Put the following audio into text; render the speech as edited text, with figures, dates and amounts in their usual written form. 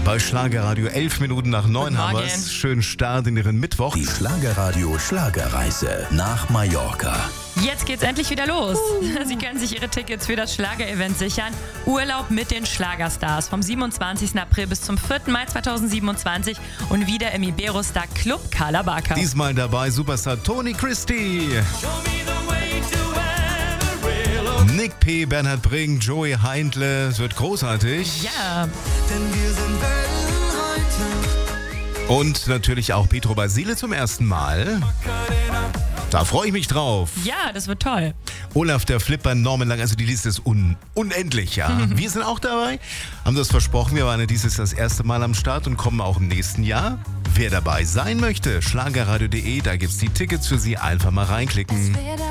Bei Schlagerradio 11 Minuten nach 9 haben wir es. Schönen Start in Ihren Mittwoch. Die Schlagerradio Schlagerreise nach Mallorca. Jetzt geht's endlich wieder los. Sie können sich Ihre Tickets für das Schlager-Event sichern. Urlaub mit den Schlagerstars vom 27. April bis zum 4. Mai 2027 und wieder im Iberostar Club Carla Barker. Diesmal dabei Superstar Tony Christie, Nick P., Bernhard Brink, Joey Heindle. Es wird großartig. Ja. Und natürlich auch Pietro Basile zum ersten Mal. Da freue ich mich drauf. Ja, das wird toll. Olaf der Flipper, Norman Lang, also die Liste ist unendlich, ja. Wir sind auch dabei, haben das versprochen. Wir waren ja dieses das erste Mal am Start und kommen auch im nächsten Jahr. Wer dabei sein möchte, schlagerradio.de, da gibt's die Tickets für Sie. Einfach mal reinklicken.